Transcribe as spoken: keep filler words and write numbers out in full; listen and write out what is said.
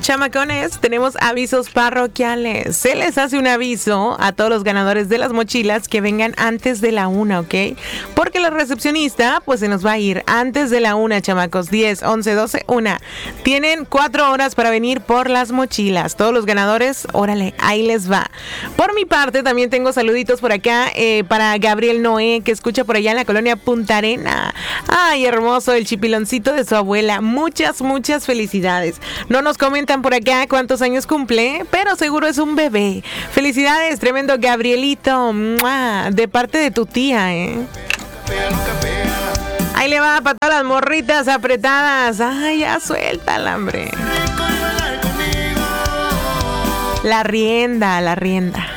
Chamacones, tenemos avisos parroquiales. Se les hace un aviso a todos los ganadores de las mochilas que vengan antes de la una, ¿ok? Porque la recepcionista, pues se nos va a ir antes de la una, chamacos. diez, once, doce, una. Tienen cuatro horas para venir por las mochilas. Todos los ganadores, órale, ahí les va. Por mi parte, también tengo saluditos por acá eh, para Gabriel Noé, que escucha por allá en la colonia Punta Arena. Ay, hermoso, el chipiloncito de su abuela. Muchas, muchas felicidades. No nos comentan por acá cuántos años cumple, pero seguro es un bebé. Felicidades, tremendo Gabrielito. ¡Mua! De parte de tu tía, ¿eh? Ahí le va para todas las morritas apretadas. Ay, ya suéltala, hombre. La rienda, la rienda.